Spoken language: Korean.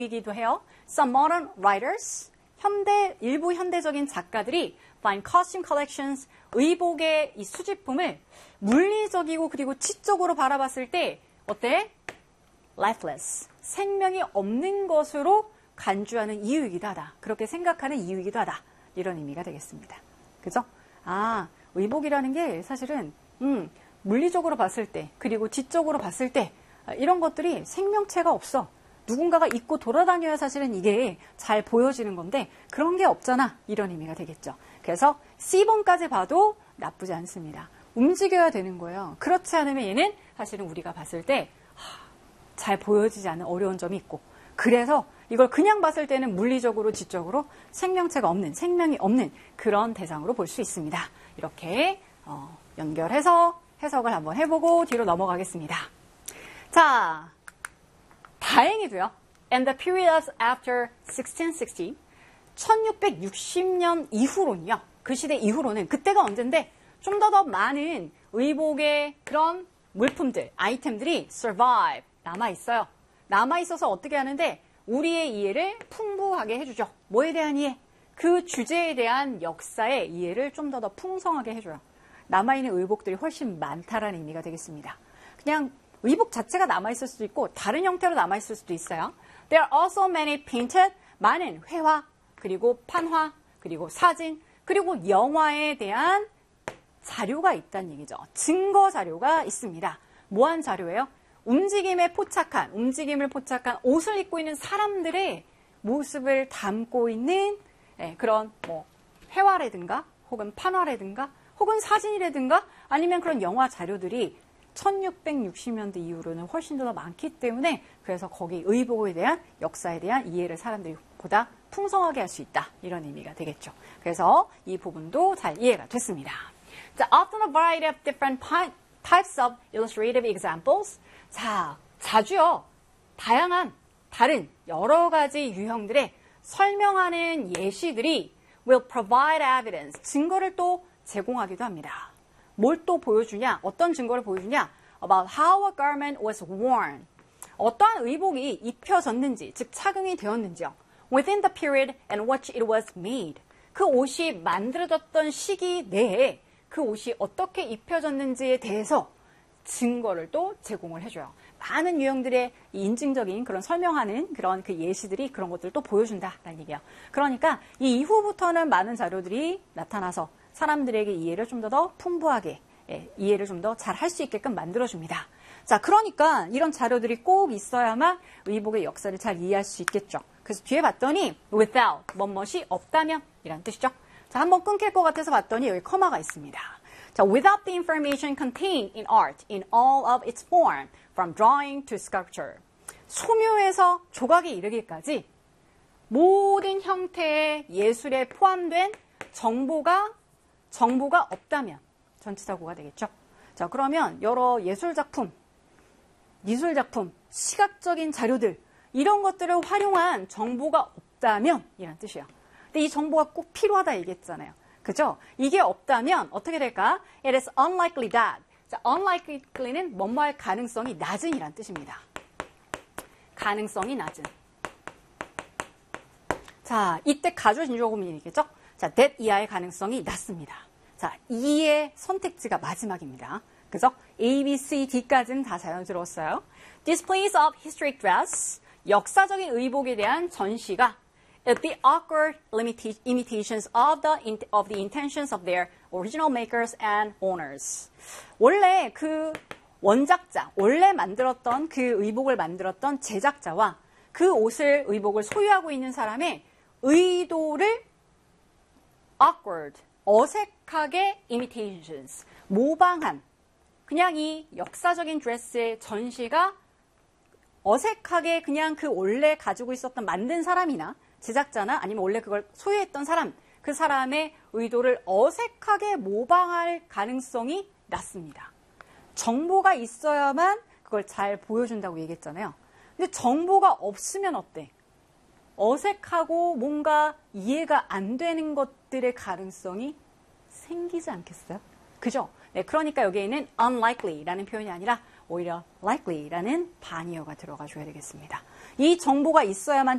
이기도 해요. Some modern writers, 일부 현대적인 작가들이 find costume collections, 의복의 이 수집품을 물리적이고 그리고 지적으로 바라봤을 때 어때? lifeless, 생명이 없는 것으로 간주하는 이유이기도 하다. 그렇게 생각하는 이유이기도 하다. 이런 의미가 되겠습니다. 그죠? 의복이라는 게 사실은 물리적으로 봤을 때 그리고 지적으로 봤을 때 이런 것들이 생명체가 없어. 누군가가 입고 돌아다녀야 사실은 이게 잘 보여지는 건데 그런 게 없잖아. 이런 의미가 되겠죠. 그래서 C번까지 봐도 나쁘지 않습니다. 움직여야 되는 거예요. 그렇지 않으면 얘는 사실은 우리가 봤을 때 잘 보여지지 않는 어려운 점이 있고 그래서 이걸 그냥 봤을 때는 물리적으로 지적으로 생명체가 없는 생명이 없는 그런 대상으로 볼 수 있습니다. 이렇게 연결해서 해석을 한번 해보고 뒤로 넘어가겠습니다. 자, 다행히도요. And the periods after 1660, 1660년 이후로는요. 그 시대 이후로는 그때가 언젠데 좀 더 많은 의복의 그런 물품들, 아이템들이 survive, 남아있어요. 남아있어서 어떻게 하는데 우리의 이해를 풍부하게 해주죠. 뭐에 대한 이해? 그 주제에 대한 역사의 이해를 좀 더 풍성하게 해줘요. 남아있는 의복들이 훨씬 많다라는 의미가 되겠습니다. 그냥 의복 자체가 남아있을 수도 있고 다른 형태로 남아있을 수도 있어요. There are also many painted, 많은 회화, 그리고 판화, 그리고 사진, 그리고 영화에 대한 자료가 있다는 얘기죠. 증거 자료가 있습니다. 뭐한 자료예요? 움직임을 포착한 옷을 입고 있는 사람들의 모습을 담고 있는 그런 회화라든가 혹은 판화라든가 혹은 사진이라든가 아니면 그런 영화 자료들이 1660년대 이후로는 훨씬 더 많기 때문에 그래서 거기 의복에 대한 역사에 대한 이해를 사람들이 보다 풍성하게 할 수 있다. 이런 의미가 되겠죠. 그래서 이 부분도 잘 이해가 됐습니다. 자, often a variety of different types of illustrative examples. 자, 자주요. 다양한 다른 여러 가지 유형들의 설명하는 예시들이 will provide evidence. 증거를 또 제공하기도 합니다. 뭘 또 보여주냐? 어떤 증거를 보여주냐? About how a garment was worn. 어떠한 의복이 입혀졌는지, 즉 착용이 되었는지요. Within the period in which it was made. 그 옷이 만들어졌던 시기 내에 그 옷이 어떻게 입혀졌는지에 대해서 증거를 또 제공을 해줘요. 많은 유형들의 인증적인 그런 설명하는 그런 그 예시들이 그런 것들을 또 보여준다라는 얘기예요. 그러니까 이 이후부터는 많은 자료들이 나타나서 사람들에게 이해를 좀 더 풍부하게 이해를 좀 더 잘 할 수 있게끔 만들어줍니다. 자, 그러니까 이런 자료들이 꼭 있어야만 의복의 역사를 잘 이해할 수 있겠죠. 그래서 뒤에 봤더니 without, 뭐뭇이 없다면 이란 뜻이죠. 자, 한번 끊길 것 같아서 봤더니 여기 커마가 있습니다. 자, without the information contained in art in all of its form, from drawing to sculpture. 소묘에서 조각에 이르기까지 모든 형태의 예술에 포함된 정보가 없다면 전치사구가 되겠죠. 자, 그러면 여러 예술작품, 미술작품, 시각적인 자료들 이런 것들을 활용한 정보가 없다면 이란 뜻이에요. 근데 이 정보가 꼭 필요하다 얘기했잖아요. 그죠? 이게 없다면 어떻게 될까? It is unlikely that. 자, unlikely는 뭐뭐할 가능성이 낮은 이란 뜻입니다. 가능성이 낮은. 자, 이때 가주 진조고민이겠죠? 자, that 이하의 가능성이 낮습니다. 자, 2의 선택지가 마지막입니다. 그죠? A, B, C, D까지는 다 자연스러웠어요. Displays of historic dress, 역사적인 의복에 대한 전시가 the awkward imitations of the intentions of their original makers and owners. 원래 그 원작자, 원래 만들었던 그 의복을 만들었던 제작자와 그 의복을 소유하고 있는 사람의 의도를 awkward, 어색하게 imitations, 모방한 그냥 이 역사적인 드레스의 전시가 어색하게 그냥 그 원래 가지고 있었던 만든 사람이나 제작자나 아니면 원래 그걸 소유했던 사람, 그 사람의 의도를 어색하게 모방할 가능성이 낮습니다. 정보가 있어야만 그걸 잘 보여준다고 얘기했잖아요. 근데 정보가 없으면 어때? 어색하고 뭔가 이해가 안 되는 것들의 가능성이 생기지 않겠어요? 그죠? 네, 그러니까 여기에는 unlikely라는 표현이 아니라 오히려 likely라는 반의어가 들어가 줘야 되겠습니다. 이 정보가 있어야만